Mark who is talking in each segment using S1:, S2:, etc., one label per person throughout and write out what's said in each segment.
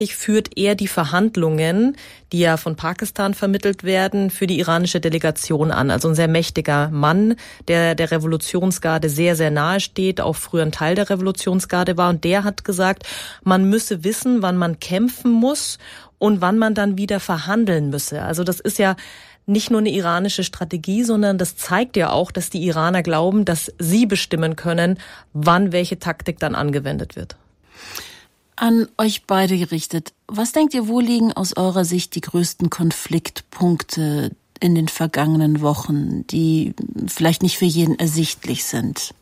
S1: führt er die Verhandlungen, die ja von Pakistan vermittelt werden, für die iranische Delegation an. Also ein sehr mächtiger Mann, der Revolutionsgarde sehr, sehr nahe steht, auch früher ein Teil der Revolutionsgarde war. Und der hat gesagt, man müsse wissen, wann man kämpfen muss und wann man dann wieder verhandeln müsse. Also das ist ja nicht nur eine iranische Strategie, sondern das zeigt ja auch, dass die Iraner glauben, dass sie bestimmen können, wann welche Taktik dann angewendet wird.
S2: An euch beide gerichtet. Was denkt ihr, wo liegen aus eurer Sicht die größten Konfliktpunkte in den vergangenen Wochen, die vielleicht nicht für jeden ersichtlich sind?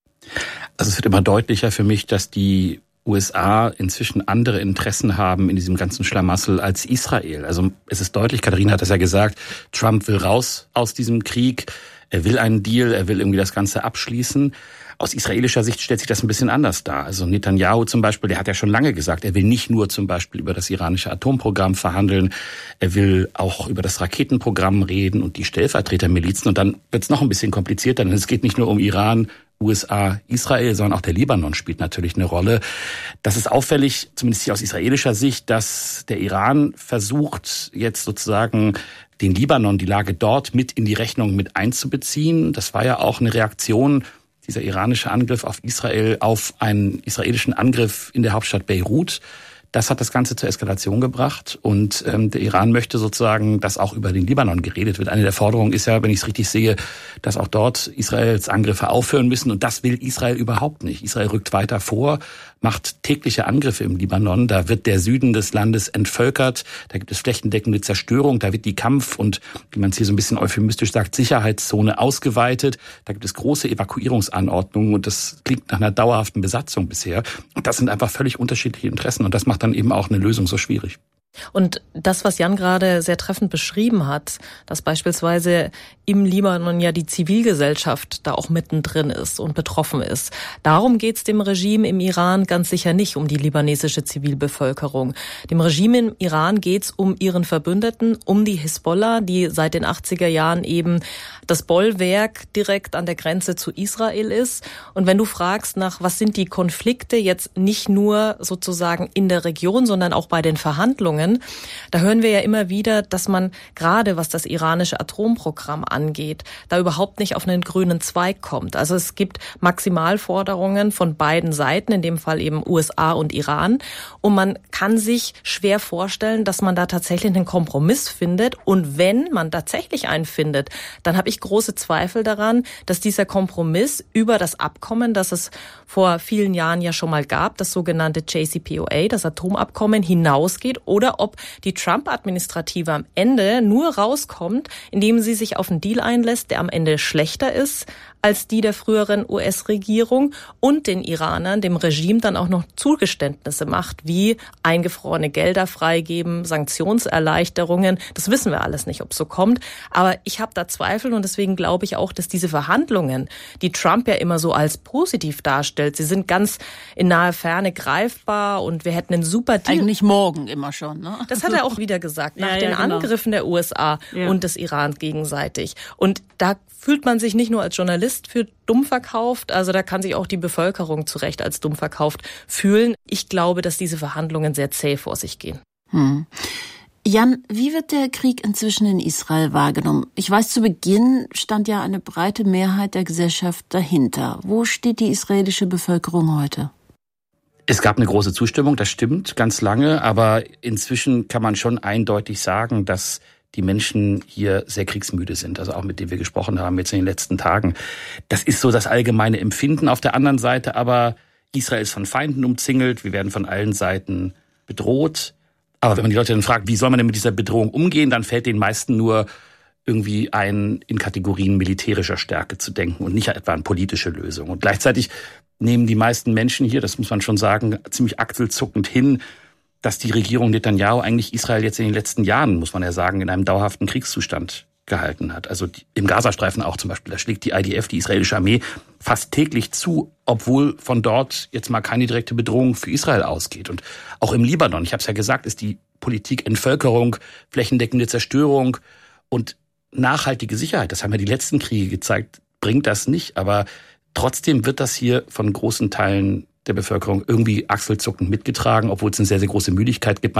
S3: Also es wird immer deutlicher für mich, dass die USA inzwischen andere Interessen haben in diesem ganzen Schlamassel als Israel. Also es ist deutlich, Katharina hat das ja gesagt, Trump will raus aus diesem Krieg, er will einen Deal, er will irgendwie das Ganze abschließen. Aus israelischer Sicht stellt sich das ein bisschen anders dar. Also Netanyahu zum Beispiel, der hat ja schon lange gesagt, er will nicht nur zum Beispiel über das iranische Atomprogramm verhandeln, er will auch über das Raketenprogramm reden und die Stellvertretermilizen. Und dann wird es noch ein bisschen komplizierter, denn es geht nicht nur um Iran, USA, Israel, sondern auch der Libanon spielt natürlich eine Rolle. Das ist auffällig, zumindest hier aus israelischer Sicht, dass der Iran versucht, jetzt sozusagen den Libanon, die Lage dort mit in die Rechnung mit einzubeziehen. Das war ja auch eine Reaktion, dieser iranische Angriff auf Israel, auf einen israelischen Angriff in der Hauptstadt Beirut. Das hat das Ganze zur Eskalation gebracht und der Iran möchte sozusagen, dass auch über den Libanon geredet wird. Eine der Forderungen ist ja, wenn ich es richtig sehe, dass auch dort Israels Angriffe aufhören müssen und das will Israel überhaupt nicht. Israel rückt weiter vor, macht tägliche Angriffe im Libanon. Da wird der Süden des Landes entvölkert, da gibt es flächendeckende Zerstörung, da wird die Kampf- und, wie man es hier so ein bisschen euphemistisch sagt, Sicherheitszone ausgeweitet. Da gibt es große Evakuierungsanordnungen und das klingt nach einer dauerhaften Besatzung bisher. Und das sind einfach völlig unterschiedliche Interessen und das macht dann eben auch eine Lösung so schwierig.
S1: Und das, was Jan gerade sehr treffend beschrieben hat, dass beispielsweise im Libanon ja die Zivilgesellschaft da auch mittendrin ist und betroffen ist. Darum geht's dem Regime im Iran ganz sicher nicht, um die libanesische Zivilbevölkerung. Dem Regime im Iran geht's um ihren Verbündeten, um die Hisbollah, die seit den 80er Jahren eben das Bollwerk direkt an der Grenze zu Israel ist. Und wenn du fragst nach, was sind die Konflikte jetzt nicht nur sozusagen in der Region, sondern auch bei den Verhandlungen, da hören wir ja immer wieder, dass man gerade, was das iranische Atomprogramm angeht, da überhaupt nicht auf einen grünen Zweig kommt. Also es gibt Maximalforderungen von beiden Seiten, in dem Fall eben USA und Iran. Und man kann sich schwer vorstellen, dass man da tatsächlich einen Kompromiss findet. Und wenn man tatsächlich einen findet, dann habe ich große Zweifel daran, dass dieser Kompromiss über das Abkommen, das es vor vielen Jahren ja schon mal gab, das sogenannte JCPOA, das Atomabkommen, hinausgeht oder ob die Trump-Administrative am Ende nur rauskommt, indem sie sich auf einen Deal einlässt, der am Ende schlechter ist als die der früheren US-Regierung und den Iranern, dem Regime, dann auch noch Zugeständnisse macht, wie eingefrorene Gelder freigeben, Sanktionserleichterungen. Das wissen wir alles nicht, ob so kommt. Aber ich habe da Zweifel und deswegen glaube ich auch, dass diese Verhandlungen, die Trump ja immer so als positiv darstellt, sie sind ganz in naher Ferne greifbar und wir hätten einen super Deal.
S2: Eigentlich morgen immer schon, ne?
S1: Das hat er auch wieder gesagt, nach den Angriffen der USA und des Iran gegenseitig. Und da fühlt man sich nicht nur als Journalist für dumm verkauft, also da kann sich auch die Bevölkerung zu Recht als dumm verkauft fühlen. Ich glaube, dass diese Verhandlungen sehr zäh vor sich gehen.
S2: Jan, wie wird der Krieg inzwischen in Israel wahrgenommen? Ich weiß, zu Beginn stand ja eine breite Mehrheit der Gesellschaft dahinter. Wo steht die israelische Bevölkerung heute?
S3: Es gab eine große Zustimmung, das stimmt, ganz lange, aber inzwischen kann man schon eindeutig sagen, dass die Menschen hier sehr kriegsmüde sind, also auch mit denen wir gesprochen haben jetzt in den letzten Tagen. Das ist so das allgemeine Empfinden. Auf der anderen Seite aber, Israel ist von Feinden umzingelt, wir werden von allen Seiten bedroht. Aber wenn man die Leute dann fragt, wie soll man denn mit dieser Bedrohung umgehen, dann fällt den meisten nur irgendwie ein, in Kategorien militärischer Stärke zu denken und nicht etwa an politische Lösungen. Und gleichzeitig nehmen die meisten Menschen hier, das muss man schon sagen, ziemlich achselzuckend hin, dass die Regierung Netanyahu eigentlich Israel jetzt in den letzten Jahren, muss man ja sagen, in einem dauerhaften Kriegszustand gehalten hat. Also im Gazastreifen auch zum Beispiel, da schlägt die IDF, die israelische Armee, fast täglich zu, obwohl von dort jetzt mal keine direkte Bedrohung für Israel ausgeht. Und auch im Libanon, ich habe es ja gesagt, ist die Politik Entvölkerung, flächendeckende Zerstörung und nachhaltige Sicherheit. Das haben ja die letzten Kriege gezeigt, bringt das nicht. Aber trotzdem wird das hier von großen Teilen der Bevölkerung irgendwie achselzuckend mitgetragen, obwohl es eine sehr, sehr große Müdigkeit gibt.